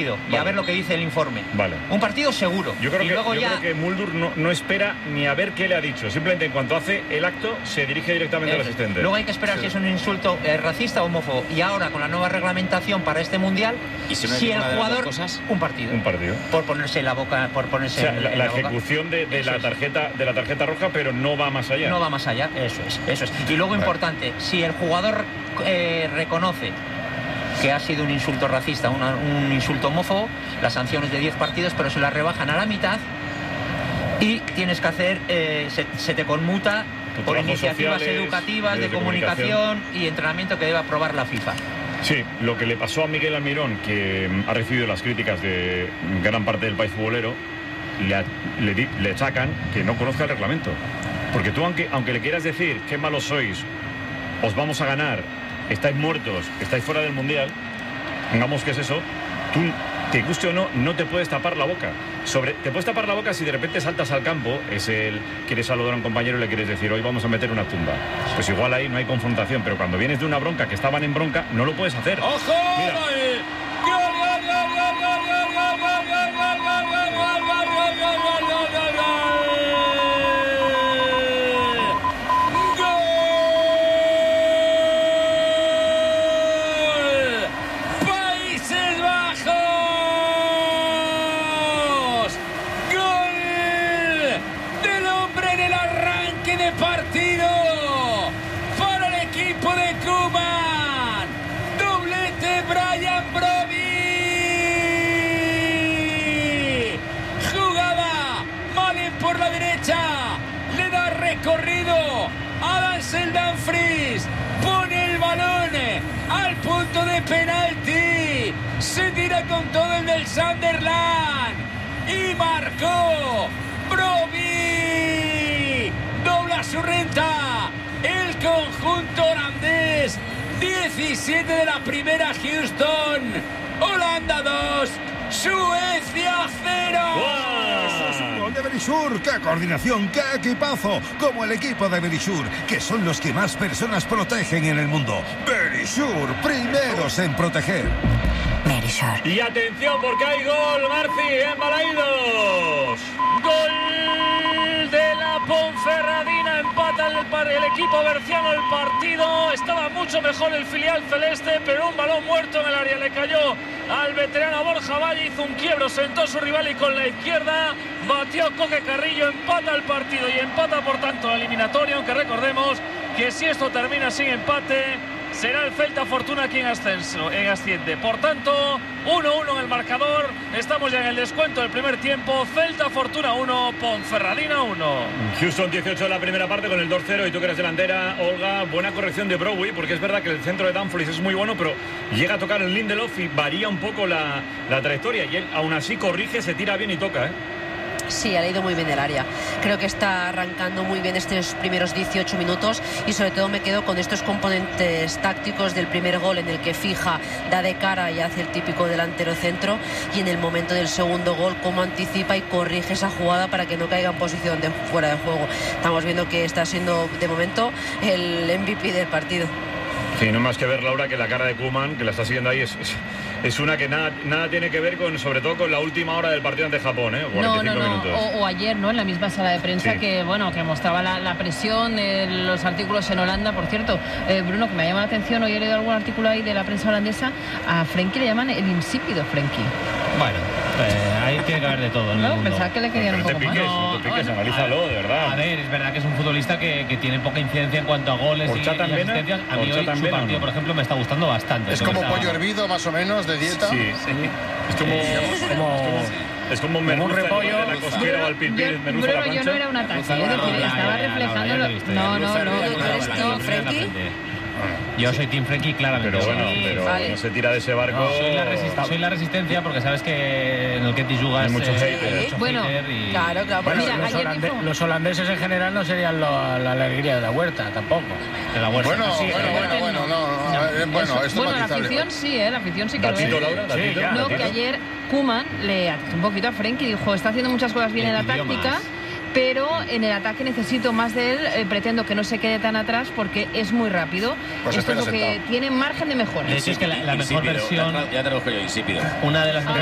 partido y a ver lo que dice el informe. Vale. Un partido seguro. Yo creo que Muldur no espera ni a ver qué le ha dicho. Simplemente en cuanto hace el acto se dirige directamente al asistente. Luego hay que esperar si es un insulto racista o homófobo. Y ahora con la nueva reglamentación para este mundial, ¿y si el jugador un partido por ponerse en la boca, la ejecución de la tarjeta roja, pero no va más allá. No va más allá, eso es. Y luego importante, si el jugador reconoce que ha sido un insulto racista, un insulto homófobo, la sanción es de 10 partidos, pero se la rebajan a la mitad y tienes que hacer, se te conmuta por iniciativas educativas, de comunicación y entrenamiento que debe aprobar la FIFA. Sí, lo que le pasó a Miguel Almirón, que ha recibido las críticas de gran parte del país futbolero, le achacan que no conozca el reglamento. Porque tú, aunque le quieras decir qué malos sois, os vamos a ganar, estáis muertos, estáis fuera del Mundial, digamos que es eso, tú, te guste o no, no te puedes tapar la boca. Te puedes tapar la boca si de repente saltas al campo, quieres saludar a un compañero y le quieres decir, hoy vamos a meter una tumba. Pues igual ahí no hay confrontación, pero cuando vienes de una bronca, que estaban en bronca, no lo puedes hacer. ¡Ojo! Mira. Corrido, Adam Dumfries pone el balón al punto de penalti, se tira con todo el del Sunderland y marcó Brobbey, dobla su renta el conjunto holandés. 17 de la primera, Houston, Holanda 2, Suecia 0. Eso es un gol de Verisur. ¡Qué coordinación! ¡Qué equipazo! Como el equipo de Verisur, que son los que más personas protegen en el mundo. Verisur, primeros en proteger. Verisur. Y atención porque hay gol, Marci, en Balaidos. Gol de la Ponferradina, empata el equipo berciano el partido. Estaba mucho mejor el filial celeste, pero un balón muerto en el área le cayó al veterano Borja Valle, hizo un quiebro, sentó a su rival y con la izquierda batió Coque Carrillo, empata el partido y empata por tanto la eliminatoria, aunque recordemos que si esto termina sin empate será el Celta Fortuna quien asciende. Por tanto, 1-1 en el marcador. Estamos ya en el descuento del primer tiempo. Celta Fortuna 1, Ponferradina 1. Houston 18 en la primera parte con el 2-0. Y tú que eres delantera, Olga, buena corrección de Brobbey, porque es verdad que el centro de Dumfries es muy bueno, pero llega a tocar el Lindelof y varía un poco la trayectoria. Y él aún así corrige, se tira bien y toca, ¿eh? Sí, ha leído muy bien el área. Creo que está arrancando muy bien estos primeros 18 minutos y sobre todo me quedo con estos componentes tácticos del primer gol en el que fija, da de cara y hace el típico delantero centro, y en el momento del segundo gol cómo anticipa y corrige esa jugada para que no caiga en posición de fuera de juego. Estamos viendo que está siendo de momento el MVP del partido. Sí, no más que ver, Laura, que la cara de Koeman, que la está siguiendo ahí, es una que nada tiene que ver con, sobre todo con la última hora del partido ante Japón, 45 minutos. O ayer, ¿no? En la misma sala de prensa, sí, que mostraba la presión, los artículos en Holanda. Por cierto, Bruno, que me llama la atención, hoy he leído algún artículo ahí de la prensa holandesa, a Frenkie le llaman el insípido Frenkie. Bueno, ahí tiene que haber de todo, ¿no? Pensaba que le querían un poco más. No te piques, analízalo, de verdad. A ver, es verdad que es un futbolista que tiene poca incidencia en cuanto a goles y asistencias. A mí hoy su partido, por ejemplo, me está gustando bastante. Es como pollo hervido, más o menos, de dieta. Sí. Es como un repollo, la cosquera o al pilpil, merluza a la plancha. Yo no era un ataque, estaba reflejando. No, Frenkie. Yo soy Team Frenkie, claramente. Pero vale, no se tira de ese barco. No, soy la resistencia, porque sabes que en el Ketty Yuga hay mucho hater. Claro. Bueno, mira, los holandeses en general no serían la alegría de la huerta, tampoco. De la huerta. La afición sí, la afición sí que lo es. No, que ayer Koeman le atizó un poquito a Frenkie y dijo, está haciendo muchas cosas bien en la táctica, pero en el ataque necesito más de él, pretendo que no se quede tan atrás porque es muy rápido. Pues esto es lo que tiene margen de mejora. Es que la mejor versión, ya te lo digo yo, insípido. Una de las